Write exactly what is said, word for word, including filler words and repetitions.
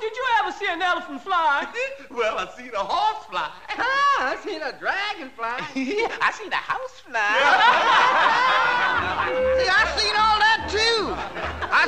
did you ever see an elephant fly? Well, I seen a horse fly. Ah, I seen a dragonfly. I seen a house fly.